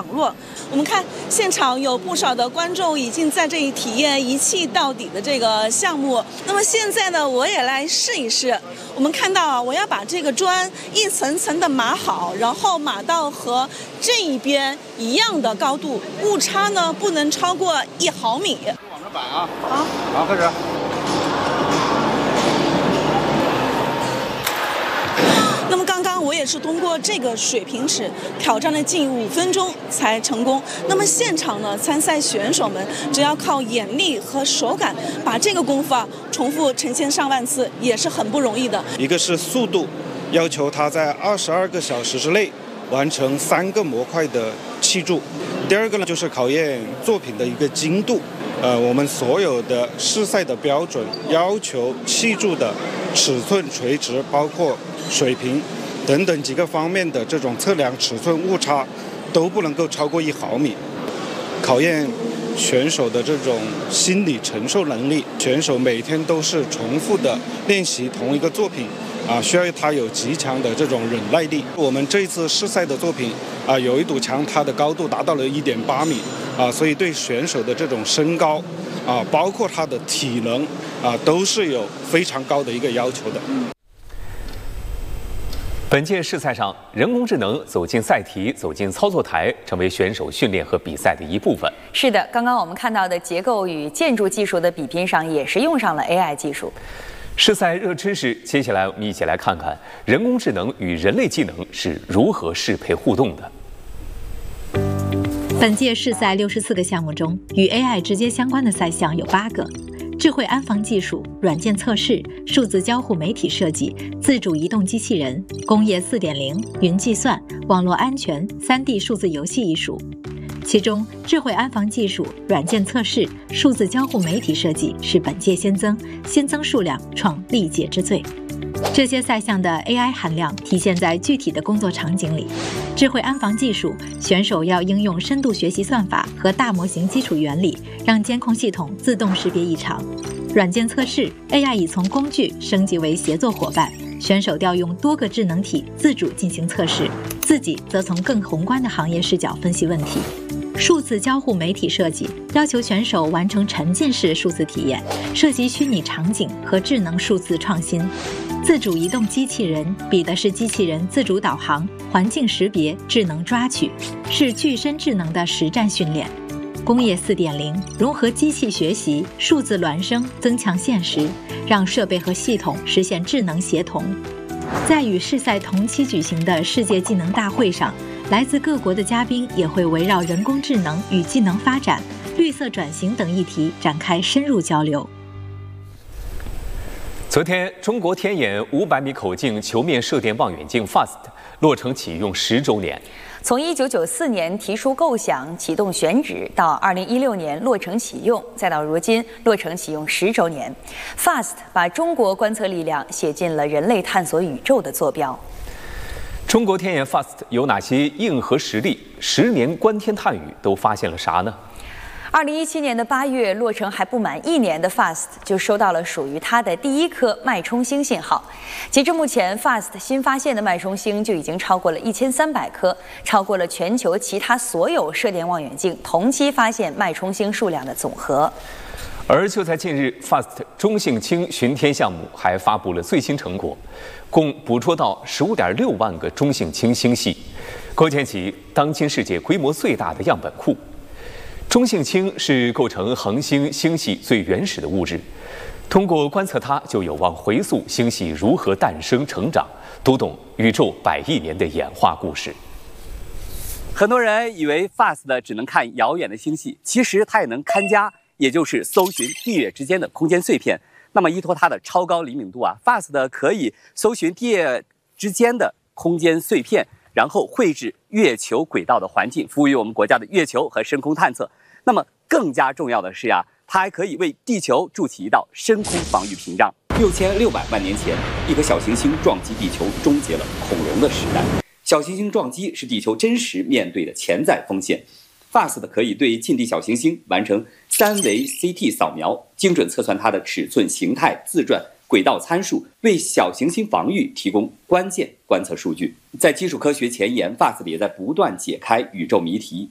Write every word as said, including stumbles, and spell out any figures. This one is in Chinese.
网络。我们看现场有不少的观众已经在这里体验一气到底的这个项目。那么现在呢，我也来试一试。我们看到啊，我要把这个砖一层层的码好，然后码到和这一边一样的高度，误差呢不能超过一毫米。 往这摆啊！ 好， 好，开始。 那么刚刚我也是通过这个水平尺挑战了近五分钟才成功。那么现场呢，参赛选手们只要靠眼力和手感，把这个功夫啊重复成千上万次，也是很不容易的。 一个是速度，要求他在二十二个小时之内完成三个模块的砌筑。第二个呢，就是考验作品的一个精度。呃，我们所有的试赛的标准要求砌筑的尺寸、垂直，包括水平等等几个方面的这种测量尺寸误差都不能够超过一毫米，考验选手的这种心理承受能力。选手每天都是重复的练习同一个作品啊，需要他有极强的这种忍耐力。我们这一次试赛的作品啊，有一堵墙，它的高度达到了一点八米啊，所以对选手的这种身高啊，包括他的体能啊，都是有非常高的一个要求的。 本届试赛上，人工智能走进赛题，走进操作台，成为选手训练和比赛的一部分。 是的，刚刚我们看到的结构与建筑技术的比拼上，也是用上了 A I 技术。 试赛热知识，接下来我们一起来看看人工智能与人类技能是如何适配互动的。 本届试赛六十四个项目中，与 A I 直接相关的赛项有八个。智慧安防技术、软件测试、数字交互媒体设计、自主移动机器人、工业 四点零、云计算、网络安全、三 D 数字游戏艺术。其中，智慧安防技术、软件测试、数字交互媒体设计是本届新增，新增数量创历届之最。这些赛项的 A I 含量体现在具体的工作场景里。智慧安防技术，选手要应用深度学习算法和大模型基础原理，让监控系统自动识别异常。软件测试 ，A I 已从工具升级为协作伙伴，选手调用多个智能体自主进行测试，自己则从更宏观的行业视角分析问题。数字交互媒体设计要求选手完成沉浸式数字体验，涉及虚拟场景和智能数字创新。自主移动机器人比的是机器人自主导航、环境识别、智能抓取，是具身智能的实战训练。工业 四点零 融合机器学习、数字孪生，增强现实，让设备和系统实现智能协同。在与试赛同期举行的世界技能大会上，来自各国的嘉宾也会围绕人工智能与技能发展、绿色转型等议题展开深入交流。 昨天，中国天眼五百米口径球面射电望远镜 F A S T 落成启用十周年。 从一九九四年提出构想、启动选址，到二零一六年落成启用，再到如今落成启用十周年 ，F A S T 把中国观测力量写进了人类探索宇宙的坐标。 中国天眼 F A S T 有哪些硬核实力？十年观天探宇都发现了啥呢？ 二零一七年的八月，落成还不满一年的 F A S T 就收到了属于它的第一颗脉冲星信号。截至目前 ，F A S T 新发现的脉冲星就已经超过了一千三百颗，超过了全球其他所有射电望远镜同期发现脉冲星数量的总和。 而就在近日 ，F A S T 中性氢巡天项目还发布了最新成果，共捕捉到十五点六万个中性氢星系，构建起当今世界规模最大的样本库。中性氢是构成恒星星系最原始的物质，通过观测它，就有望回溯星系如何诞生成长，读懂宇宙百亿年的演化故事。 很多人以为 F A S T 只能看遥远的星系，其实它也能看家，也就是搜寻地月之间的空间碎片。那么依托它的超高灵敏度啊 ，F A S T 可以搜寻地月之间的空间碎片，然后绘制月球轨道的环境，服务于我们国家的月球和深空探测。那么更加重要的是呀，它还可以为地球筑起一道深空防御屏障。六千六百万年前，一颗小行星撞击地球，终结了恐龙的时代。小行星撞击是地球真实面对的潜在风险。F A S T 可以对近地小行星完成三维 C T 扫描，精准测算它的尺寸、形态、自转、轨道参数，为小行星防御提供关键观测数据。在基础科学前沿 ，F A S T 也在不断解开宇宙谜题。